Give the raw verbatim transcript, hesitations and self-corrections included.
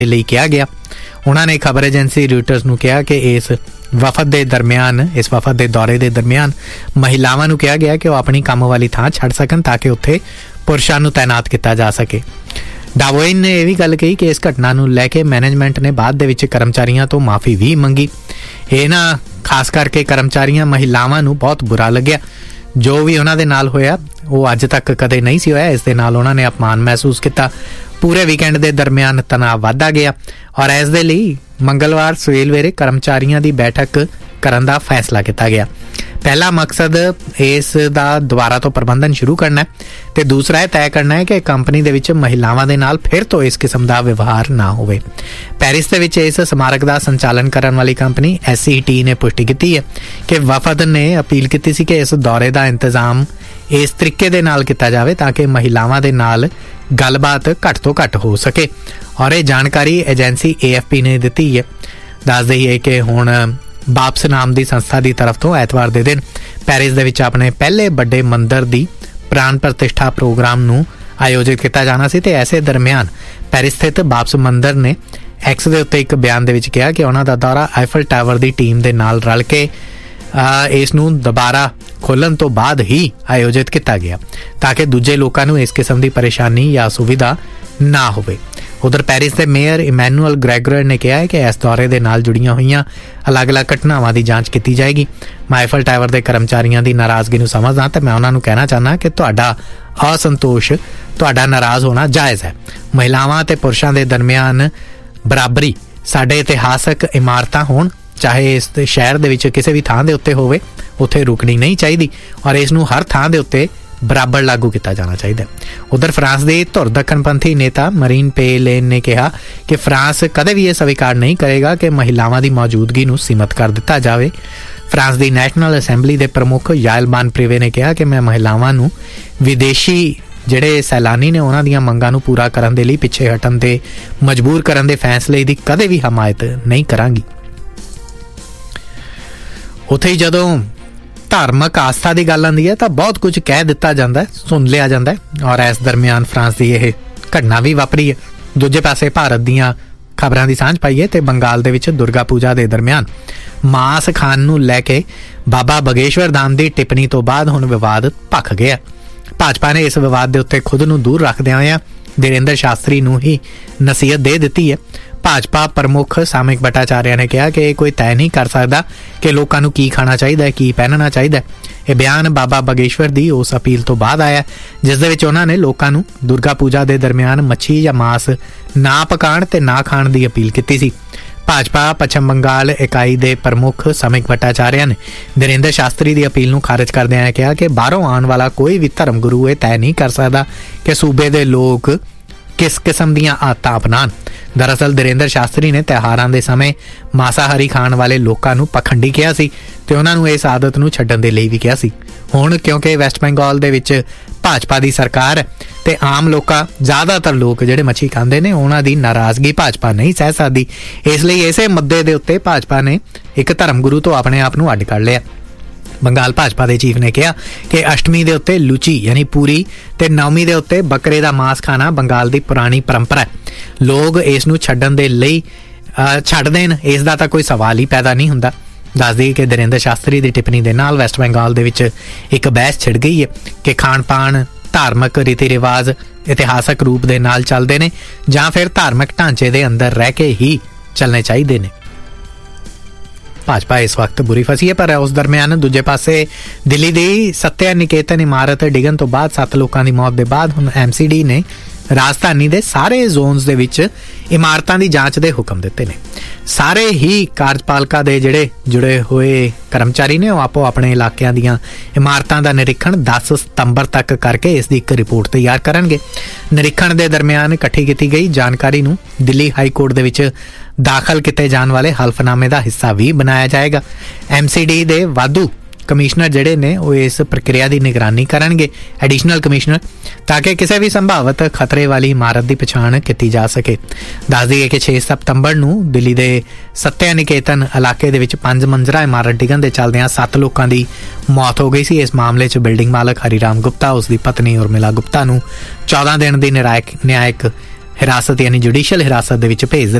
ਲਈ ਕਿਹਾ ਗਿਆ। ਉਹਨਾਂ ਨੇ ਖਬਰ ਏਜੰਸੀ ਰੂਟਰਸ ਨੂੰ ਕਿਹਾ ਕਿ ਇਸ ਵਫਦ ਦੇ ਦਰਮਿਆਨ ਇਸ ਵਫਦ ਦੇ ਦੌਰੇ ਦੇ ਦਰਮਿਆਨ ਮਹਿਲਾਵਾਂ ਨੂੰ ਕਿਹਾ ਗਿਆ ਕਿ ਉਹ ਆਪਣੀ ਕੰਮ ਵਾਲੀ ਥਾਂ ਛੱਡ ਸਕਣ ਤਾਂ ਕਿ ਉੱਥੇ ਪੁਰਸ਼ਾਂ ਨੂੰ ਤੈਨਾਤ ਕੀਤਾ ਜਾ ਸਕੇ। ਡਾਵੋਇਨ ਨੇ ਇਹ ਵੀ ਗੱਲ ਕਹੀ ਕਿ ਇਸ ਘਟਨਾ ਨੂੰ ਲੈ ਕੇ ਮੈਨੇਜਮੈਂਟ ਨੇ ਬਾਅਦ ਦੇ ਵਿੱਚ ਕਰਮਚਾਰੀਆਂ ਤੋਂ ਮਾਫੀ ਵੀ ਮੰਗੀ। ਇਹ ਨਾ ਖਾਸ ਕਰਕੇ ਕਰਮਚਾਰੀਆਂ ਮਹਿਲਾਵਾਂ ਨੂੰ ਬਹੁਤ ਬੁਰਾ ਲੱਗਿਆ। ਜੋ ਵੀ ਉਹਨਾਂ ਦੇ ਨਾਲ ਹੋਇਆ ਉਹ ਅੱਜ ਤੱਕ ਕਦੇ ਨਹੀਂ ਸੀ ਹੋਇਆ। ਇਸ ਦੇ ਨਾਲ ਉਹਨਾਂ ਨੇ ਅਪਮਾਨ ਮਹਿਸੂਸ ਕੀਤਾ। ਪੂਰੇ ਵੀਕਐਂਡ ਦੇ ਦਰਮਿਆਨ ਤਣਾਅ ਵੱਧਦਾ ਗਿਆ ਔਰ ਇਸ ਦੇ ਲਈ ਮੰਗਲਵਾਰ ਸਵੇਰ ਵੇਲੇ ਕਰਮਚਾਰੀਆਂ ਦੀ ਬੈਠਕ ਕਰਨ ਦਾ ਫੈਸਲਾ ਕੀਤਾ ਗਿਆ। ਪਹਿਲਾ ਮਕਸਦ ਇਸ ਦਾ ਦੁਬਾਰਾ ਤੋਂ ਪ੍ਰਬੰਧਨ ਸ਼ੁਰੂ ਕਰਨਾ ਤੇ ਦੂਸਰਾ ਇਹ ਤੈਅ ਕਰਨਾ ਹੈ ਕਿ ਕੰਪਨੀ ਦੇ ਵਿੱਚ ਮਹਿਲਾਵਾਂ ਦੇ ਨਾਲ ਫਿਰ ਤੋਂ ਇਸ ਕਿਸਮ ਦਾ ਵਿਵਹਾਰ ਨਾ ਹੋਵੇ। ਪੈਰਿਸ ਦੇ ਵਿੱਚ ਇਸ ਸਮਾਰਕ ਦਾ ਸੰਚਾਲਨ ਕਰਨ ਵਾਲੀ ਕੰਪਨੀ ਐਸ ਈ ਟੀ ਨੇ ਪੁਸ਼ਟੀ ਕੀਤੀ ਹੈ ਕਿ ਵਫਦ ਨੇ ਅਪੀਲ ਕੀਤੀ ਸੀ ਕਿ ਇਸ ਦੌਰੇ ਦਾ ਇੰਤਜ਼ਾਮ ਇਸ ਤਰੀਕੇ ਦੇ ਨਾਲ ਕੀਤਾ ਜਾਵੇ ਤਾਂ ਕਿ ਮਹਿਲਾਵਾਂ ਦੇ ਨਾਲ ਗੱਲਬਾਤ ਘੱਟ ਤੋਂ ਘੱਟ ਹੋ ਸਕੇ ਔਰ ਇਹ ਜਾਣਕਾਰੀ ਏਜੰਸੀ ਏ ਐਫ ਪੀ ਨੇ ਦਿੱਤੀ ਹੈ। ਦੱਸ ਦਈਏ ਕਿ ਹੁਣ ਬਾਪਸ ਨਾਮ ਦੀ ਸੰਸਥਾ ਦੀ ਤਰਫ ਤੋਂ ਐਤਵਾਰ ਦੇ ਦਿਨ ਪੈਰਿਸ ਦੇ ਵਿੱਚ ਆਪਣੇ ਪਹਿਲੇ ਵੱਡੇ ਮੰਦਰ ਦੀ ਪ੍ਰਾਣ ਪ੍ਰਤਿਸ਼ਠਾ ਪ੍ਰੋਗਰਾਮ ਨੂੰ ਆਯੋਜਿਤ ਕੀਤਾ ਜਾਣਾ ਸੀ ਤੇ ਐਸੇ ਦਰਮਿਆਨ ਪੈਰਿਸ ਸਥਿਤ ਬਾਪਸ ਮੰਦਰ ਨੇ ਐਕਸ ਦੇ ਉੱਤੇ ਇੱਕ ਬਿਆਨ ਦੇ ਵਿੱਚ ਕਿਹਾ ਕਿ ਉਹਨਾਂ ਦਾ ਦੌਰਾ ਆਈਫਲ ਟਾਵਰ ਦੀ ਟੀਮ ਦੇ ਨਾਲ ਰਲ ਕੇ ਇਸ ਨੂੰ ਦੁਬਾਰਾ ਖੋਲ੍ਹਣ ਤੋਂ ਬਾਅਦ ਹੀ ਆਯੋਜਿਤ ਕੀਤਾ ਗਿਆ ਤਾਂ ਕਿ ਦੂਜੇ ਲੋਕਾਂ ਨੂੰ ਇਸ ਕਿਸਮ ਦੀ ਪਰੇਸ਼ਾਨੀ ਜਾਂ ਸੁਵਿਧਾ ਨਾ ਹੋਵੇ। ਉਧਰ ਪੈਰਿਸ ਦੇ ਮੇਅਰ ਇਮੈਨੂਅਲ ਗ੍ਰੈਗਰ ਨੇ ਕਿਹਾ ਹੈ ਕਿ ਇਸ ਦੌਰੇ ਦੇ ਨਾਲ ਜੁੜੀਆਂ ਹੋਈਆਂ ਅਲੱਗ-ਅਲੱਗ ਘਟਨਾਵਾਂ ਦੀ ਜਾਂਚ ਕੀਤੀ ਜਾਏਗੀ। ਮੈਂ ਆਈਫਲ ਟਾਵਰ ਦੇ ਕਰਮਚਾਰੀਆਂ ਦੀ ਨਾਰਾਜ਼ਗੀ ਨੂੰ ਸਮਝਦਾ ਤੇ ਮੈਂ ਉਹਨਾਂ ਨੂੰ ਕਹਿਣਾ ਚਾਹੁੰਦਾ ਕਿ ਤੁਹਾਡਾ ਅਸੰਤੋਸ਼, ਤੁਹਾਡਾ ਨਾਰਾਜ਼ ਹੋਣਾ ਜਾਇਜ਼ ਹੈ। ਮਹਿਲਾਵਾਂ ਤੇ ਪੁਰਸ਼ਾਂ ਦੇ ਦਰਮਿਆਨ ਬਰਾਬਰੀ ਸਾਡੇ ਇਤਿਹਾਸਕ ਇਮਾਰਤਾਂ ਹੋਣ, ਚਾਹੇ ਇਸ ਸ਼ਹਿਰ ਦੇ ਵਿੱਚ ਕਿਸੇ ਵੀ ਥਾਂ ਦੇ ਉੱਤੇ ਹੋਵੇ, ਉੱਥੇ ਰੁਕਣੀ ਨਹੀਂ ਚਾਹੀਦੀ ਔਰ ਇਸ ਨੂੰ ਹਰ ਥਾਂ ਦੇ ਉੱਤੇ ਬਰਾਬਰ ਲਾਗੂ ਕੀਤਾ ਜਾਣਾ ਚਾਹੀਦਾ। ਉਧਰ ਫਰਾਂਸ ਦੇ ਧੁਰ ਦੱਖਣਪੰਥੀ ਨੇਤਾ ਮਰੀਨ ਪੇ ਲੇਨ ਨੇ ਕਿਹਾ ਕਿ ਫਰਾਂਸ ਕਦੇ ਵੀ ਇਹ ਸਵੀਕਾਰ ਨਹੀਂ ਕਰੇਗਾ ਕਿ ਮਹਿਲਾਵਾਂ ਦੀ ਮੌਜੂਦਗੀ ਨੂੰ ਸੀਮਤ ਕਰ ਦਿੱਤਾ ਜਾਵੇ। ਫਰਾਂਸ ਦੀ ਨੈਸ਼ਨਲ ਅਸੈਂਬਲੀ ਦੇ ਪ੍ਰਮੁੱਖ ਯਾਇਲ ਬਾਨ ਪ੍ਰੀਵੇ ਨੇ ਕਿਹਾ ਕਿ ਮੈਂ ਮਹਿਲਾਵਾਂ ਨੂੰ ਵਿਦੇਸ਼ੀ ਜਿਹੜੇ ਸੈਲਾਨੀ ਨੇ ਉਹਨਾਂ ਦੀਆਂ ਮੰਗਾਂ ਨੂੰ ਪੂਰਾ ਕਰਨ ਦੇ ਲਈ ਪਿੱਛੇ ਹਟਣ ਤੇ ਮਜਬੂਰ ਕਰਨ ਦੇ ਫੈਸਲੇ ਦੀ ਕਦੇ ਵੀ ਹਮਾਇਤ ਨਹੀਂ ਕਰਾਂਗੀ। ਉੱਥੇ ਹੀ ਜਦੋਂ ਧਾਰਮਿਕ ਆਸਥਾ ਦੀ ਗੱਲ ਆਉਂਦੀ ਹੈ ਤਾਂ ਬਹੁਤ ਕੁਝ ਕਹਿ ਦਿੱਤਾ ਜਾਂਦਾ, ਸੁਣ ਲਿਆ ਜਾਂਦਾ ਔਰ ਇਸ ਦਰਮਿਆਨ ਫਰਾਂਸ ਦੀ ਇਹ ਘਟਨਾ ਵੀ ਵਾਪਰੀ ਹੈ। ਦੂਜੇ ਪਾਸੇ ਭਾਰਤ ਦੀਆਂ ਖਬਰਾਂ ਦੀ ਸਾਂਝ ਪਾਈਏ ਤੇ ਬੰਗਾਲ ਦੇ ਵਿੱਚ ਦੁਰਗਾ ਪੂਜਾ ਦੇ ਦਰਮਿਆਨ ਮਾਸ ਖਾਣ ਨੂੰ ਲੈ ਕੇ ਬਾਬਾ ਬਗੇਸ਼ਵਰ ਧਾਮ ਦੀ ਟਿੱਪਣੀ ਤੋਂ ਬਾਅਦ ਹੁਣ ਵਿਵਾਦ ਭਖ ਗਿਆ। ਭਾਜਪਾ ਨੇ ਇਸ ਵਿਵਾਦ ਦੇ ਉੱਤੇ ਖੁਦ ਨੂੰ ਦੂਰ ਰੱਖਦਿਆਂ ਹੋਇਆਂ ਧੀਰੇਂਦਰ ਸ਼ਾਸਤਰੀ ਨੂੰ ਹੀ ਨਸੀਹਤ ਦੇ ਦਿੱਤੀ ਹੈ। ਭਾਜਪਾ ਪ੍ਰਮੁੱਖ ਸਾਮਿਕ ਭੱਟਾਚਾਰਿਆ ਨੇ ਕਿਹਾ ਕਿ ਇਹ ਕੋਈ ਤੈਅ ਨਹੀਂ ਕਰ ਸਕਦਾ ਕਿ ਲੋਕਾਂ ਨੂੰ ਕੀ ਖਾਣਾ ਚਾਹੀਦਾ ਹੈ, ਕੀ ਪਹਿਨਣਾ ਚਾਹੀਦਾ ਹੈ। ਇਹ ਬਿਆਨ ਬਾਬਾ ਬਗੇਸ਼ਵਰ ਦੀ ਉਸ ਅਪੀਲ ਤੋਂ ਬਾਅਦ ਆਇਆ ਜਿਸ ਦੇ ਵਿੱਚ ਉਹਨਾਂ ਨੇ ਲੋਕਾਂ ਨੂੰ ਦੁਰਗਾ ਪੂਜਾ ਦੇ ਦਰਮਿਆਨ ਮੱਛੀ ਜਾਂ ਮਾਸ ਨਾ ਪਕਾਉਣ ਤੇ ਨਾ ਖਾਣ ਦੀ ਅਪੀਲ ਕੀਤੀ ਸੀ। ਭਾਜਪਾ ਪੱਛਮ ਬੰਗਾਲ ਇਕਾਈ ਦੇ ਪ੍ਰਮੁੱਖ ਸਾਮਿਕ ਭੱਟਾਚਾਰਿਆ ਨੇ ਧੀਰੇਂਦਰ ਸ਼ਾਸਤਰੀ ਦੀ ਅਪੀਲ ਨੂੰ ਖਾਰਜ ਕਰਦਿਆਂ ਕਿਹਾ ਕਿ ਬਾਹਰੋਂ ਆਉਣ ਵਾਲਾ ਕੋਈ ਵੀ ਧਰਮ ਗੁਰੂ ਇਹ ਤੈਅ ਨਹੀਂ ਕਰ ਸਕਦਾ ਕਿ ਸੂਬੇ ਦੇ ਲੋਕ ਕਿਸ ਕਿਸਮ ਦੀਆਂ ਆਦਤਾਂ ਅਪਣਾਉਣ। ਦਰਅਸਲ ਧੀਰੇਂਦਰ ਸ਼ਾਸਤਰੀ ਨੇ ਤਿਉਹਾਰਾਂ ਦੇ ਸਮੇਂ ਮਾਸਾਹਾਰੀ ਖਾਣ ਵਾਲੇ ਲੋਕਾਂ ਨੂੰ ਪਖੰਡੀ ਕਿਹਾ ਸੀ ਤੇ ਉਹਨਾਂ ਨੂੰ ਇਸ ਆਦਤ ਨੂੰ ਛੱਡਣ ਦੇ ਲਈ ਵੀ ਕਿਹਾ ਸੀ। ਹੁਣ ਕਿਉਂਕਿ ਵੈਸਟ ਬੰਗਾਲ ਦੇ ਵਿੱਚ ਭਾਜਪਾ ਦੀ ਸਰਕਾਰ ਹੈ ਤੇ ਆਮ ਲੋਕਾਂ ਜ਼ਿਆਦਾਤਰ ਲੋਕ ਜਿਹੜੇ ਮੱਛੀ ਖਾਂਦੇ ਨੇ ਉਹਨਾਂ ਦੀ ਨਾਰਾਜ਼ਗੀ ਭਾਜਪਾ ਨਹੀਂ ਸਹਿ ਸਕਦੀ। ਇਸ ਲਈ ਇਸੇ ਮੁੱਦੇ ਦੇ ਉੱਤੇ ਭਾਜਪਾ ਨੇ ਇੱਕ ਧਰਮ ਗੁਰੂ ਤੋਂ ਆਪਣੇ ਆਪ ਨੂੰ ਅੱਡ ਕਰ ਲਿਆ। ਬੰਗਾਲ ਭਾਜਪਾ ਦੇ ਚੀਫ ਨੇ ਕਿਹਾ ਕਿ ਅਸ਼ਟਮੀ ਦੇ ਉੱਤੇ ਲੁਚੀ ਯਾਨੀ ਪੂਰੀ ਤੇ ਨੌਵੀਂ ਦੇ ਉੱਤੇ ਬੱਕਰੇ ਦਾ ਮਾਸ ਖਾਣਾ ਬੰਗਾਲ ਦੀ ਪੁਰਾਣੀ ਪਰੰਪਰਾ ਹੈ। ਲੋਕ ਇਸ ਨੂੰ ਛੱਡਣ ਦੇ ਲਈ ਛੱਡ ਦੇਣ, ਇਸ ਦਾ ਤਾਂ ਕੋਈ ਸਵਾਲ ਹੀ ਪੈਦਾ ਨਹੀਂ ਹੁੰਦਾ। ਦੱਸ ਦਈਏ ਕਿ ਧੀਰੇਂਦਰ ਸ਼ਾਸਤਰੀ ਦੀ ਟਿੱਪਣੀ ਦੇ ਨਾਲ ਵੈਸਟ ਬੰਗਾਲ ਦੇ ਵਿੱਚ ਇੱਕ ਬਹਿਸ ਛਿੜ ਗਈ ਹੈ ਕਿ ਖਾਣ ਪਾਣ, ਧਾਰਮਿਕ ਰੀਤੀ ਰਿਵਾਜ ਇਤਿਹਾਸਕ ਰੂਪ ਦੇ ਨਾਲ ਚੱਲਦੇ ਨੇ ਜਾਂ ਫਿਰ ਧਾਰਮਿਕ ਢਾਂਚੇ ਦੇ ਅੰਦਰ ਰਹਿ ਕੇ ਹੀ ਚੱਲਣੇ ਚਾਹੀਦੇ ਨੇ। ਭਾਜਪਾ ਇਸ ਵਕਤ ਬੁਰੀ ਫਸੀ ਹੈ ਪਰ ਉਸ ਦਰਮਿਆਨ ਦੂਜੇ ਪਾਸੇ ਦਿੱਲੀ ਦੀ ਸੱਤਿਆ ਨਿਕੇਤਨ ਇਮਾਰਤ ਡਿੱਗਣ ਤੋਂ ਬਾਅਦ ਸੱਤ ਲੋਕਾਂ ਦੀ ਮੌਤ ਦੇ ਬਾਅਦ ਹੁਣ ਐਮ ਸੀ ਡੀ ਨੇ ਰਾਜਧਾਨੀ ਦੇ ਸਾਰੇ ਜ਼ੋਨਸ ਦੇ ਵਿੱਚ ਇਮਾਰਤਾਂ ਦੀ ਜਾਂਚ ਦੇ ਹੁਕਮ ਦਿੱਤੇ ਨੇ। ਸਾਰੇ ਹੀ ਕਾਰਜਪਾਲਿਕਾ ਦੇ ਜਿਹੜੇ ਜੁੜੇ ਹੋਏ ਕਰਮਚਾਰੀ ਨੇ ਉਹ ਆਪੋ ਆਪਣੇ ਇਲਾਕਿਆਂ ਦੀਆਂ ਇਮਾਰਤਾਂ ਦਾ ਨਿਰੀਖਣ ਦਸ ਸਤੰਬਰ ਤੱਕ ਕਰਕੇ ਇਸ ਦੀ ਇੱਕ ਰਿਪੋਰਟ ਤਿਆਰ ਕਰਨਗੇ। ਨਿਰੀਖਣ ਦੇ ਦਰਮਿਆਨ ਇਕੱਠੀ ਕੀਤੀ ਗਈ ਜਾਣਕਾਰੀ ਨੂੰ ਦਿੱਲੀ ਹਾਈ ਕੋਰਟ ਦੇ ਵਿੱਚ ਦਾਖਲ ਕੀਤੇ ਜਾਣ ਵਾਲੇ ਹਲਫਨਾਮੇ ਦਾ ਹਿੱਸਾ ਵੀ ਬਣਾਇਆ ਜਾਏਗਾ। ਐਮ ਸੀ ਡੀ ਦੇ ਵਾਧੂ ਕਮਿਸ਼ਨਰ ਜਿਹੜੇ ਨੇ ਉਹ ਇਸ ਪ੍ਰਕਿਰਿਆ ਦੀ ਨਿਗਰਾਨੀ ਕਰਨਗੇ, ਐਡੀਸ਼ਨਲ ਕਮਿਸ਼ਨਰ, ਤਾਂ ਕਿ ਕਿਸੇ ਵੀ ਸੰਭਾਵਿਤ ਖਤਰੇ ਵਾਲੀ ਇਮਾਰਤ ਦੀ ਪਛਾਣ ਕੀਤੀ ਜਾ ਸਕੇ। ਦੱਸ ਦਈਏ ਕਿ ਛੇ ਸਤੰਬਰ ਨੂੰ ਦਿੱਲੀ ਦੇ ਸੱਤਿਆ ਨਿਕੇਤਨ ਇਲਾਕੇ ਦੇ ਵਿੱਚ ਪੰਜ ਮੰਜ਼ਲਾ ਇਮਾਰਤ ਡਿੱਗਣ ਦੇ ਚੱਲਦਿਆਂ ਸੱਤ ਲੋਕਾਂ ਦੀ ਮੌਤ ਹੋ ਗਈ ਸੀ। ਇਸ ਮਾਮਲੇ 'ਚ ਬਿਲਡਿੰਗ ਮਾਲਕ ਹਰੀਰਾਮ ਗੁਪਤਾ, ਉਸ ਦੀ ਪਤਨੀ ਉਰਮਿਲਾ ਗੁਪਤਾ ਨੂੰ ਚੌਦਾਂ ਦਿਨ ਦੀ ਨਿਆਇਕ ਨਿਆਇਕ ਹਿਰਾਸਤ ਯਾਨੀ ਜੁਡੀਸ਼ੀਅਲ ਹਿਰਾਸਤ ਦੇ ਵਿੱਚ ਭੇਜ ਦਿੱਤਾ।